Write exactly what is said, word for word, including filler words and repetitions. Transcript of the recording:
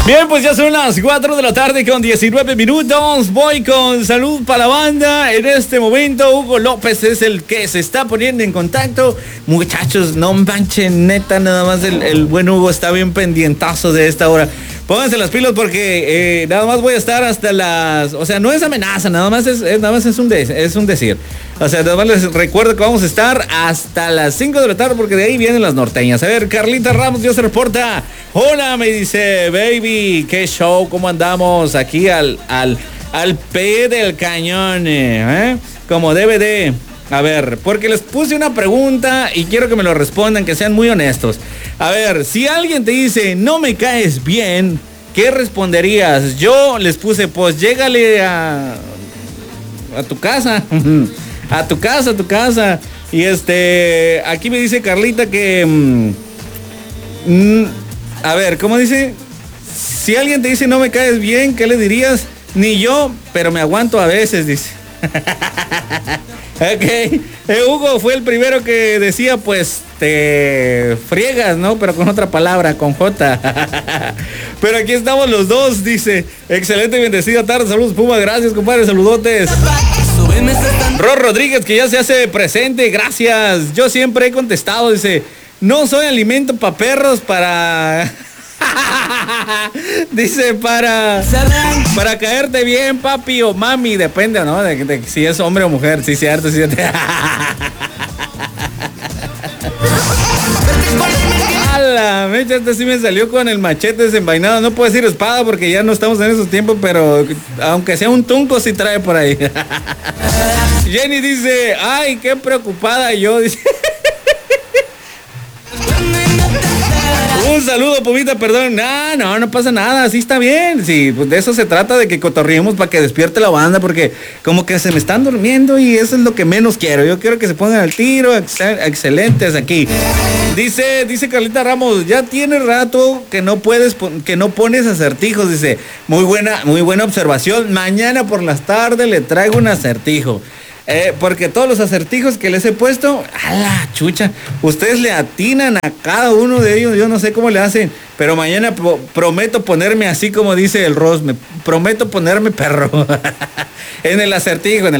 Bien, pues ya son las cuatro de la tarde con diecinueve minutos. Voy con salud para la banda. En este momento, Hugo López es el que se está poniendo en contacto. Muchachos, no manchen, neta, nada más el, el buen Hugo está bien pendientazo de esta hora. Pónganse las pilas porque eh, nada más voy a estar hasta las... O sea, no es amenaza, nada más es, es, nada más es, un, de, es un decir. O sea, nada más les recuerdo que vamos a estar hasta las cinco de la tarde porque de ahí vienen las norteñas. A ver, Carlita Ramos ya se reporta. Hola, me dice, baby, qué show, ¿cómo andamos? Aquí al, al, al pie del cañón, ¿eh? Como debe de... A ver, porque les puse una pregunta y quiero que me lo respondan, que sean muy honestos. A ver, si alguien te dice, no me caes bien, ¿qué responderías? Yo les puse, pues llégale a, a tu casa, a tu casa, a tu casa. Y este, aquí me dice Carlita que, mm, a ver, ¿cómo dice? Si alguien te dice, no me caes bien, ¿qué le dirías? Ni yo, pero me aguanto a veces, dice. Ok, eh, Hugo fue el primero que decía, pues, te friegas, ¿no? Pero con otra palabra, con J. Pero aquí estamos los dos, dice. Excelente y bendecida tarde, saludos Puma, gracias compadre, saludotes. Ro Rodríguez, que ya se hace presente, gracias. Yo siempre he contestado, dice, no soy alimento para perros, para... Dice, para para caerte bien, papi o mami, depende, ¿no? De, de si es hombre o mujer, sí, cierto, sí, cierto. ¡Hala! Mecha, este sí me salió con el machete desenvainado. No puedo decir espada porque ya no estamos en esos tiempos, pero aunque sea un tunco, sí trae por ahí. Jenny dice, ay, qué preocupada yo, dice. Un saludo, Pumita, perdón. No, no, no pasa nada, así está bien. Sí, pues de eso se trata, de que cotorriemos para que despierte la banda, porque como que se me están durmiendo y eso es lo que menos quiero. Yo quiero que se pongan al tiro, excel, excelentes aquí. Dice, dice Carlita Ramos, ya tiene rato que no puedes, que no pones acertijos, dice. Muy buena, muy buena observación. Mañana por las tardes le traigo un acertijo. Eh, porque todos los acertijos que les he puesto, a la chucha, ustedes le atinan a cada uno de ellos, yo no sé cómo le hacen, pero mañana pro- prometo ponerme así como dice el Ross, me prometo ponerme perro en el acertijo, en el